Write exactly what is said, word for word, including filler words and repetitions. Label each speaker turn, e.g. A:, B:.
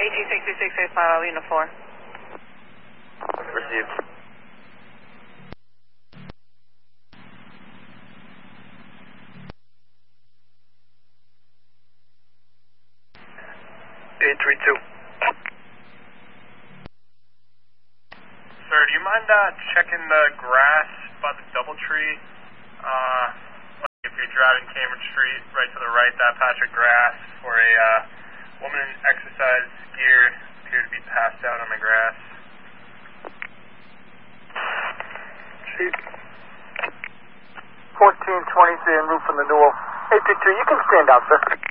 A: A T six two six eight five, Unit four.
B: Received. eight three two.
C: Sir, do you mind uh, checking the grass by the DoubleTree? Uh, like if you're driving Cambridge Street, right to the right, that patch of grass where a uh, woman in exercise gear appeared to be passed out on the grass.
B: Chief. fourteen twenty-three en route from the Newell. eight two two, you can stand out, sir.